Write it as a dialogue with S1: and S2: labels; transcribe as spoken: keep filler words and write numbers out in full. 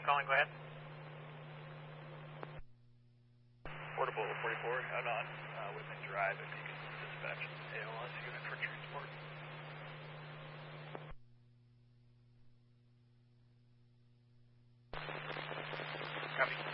S1: calling, go ahead.
S2: Portable forty-four, out on uh, Whitman Drive, if you can dispatch A L S unit for transport.
S1: Copy.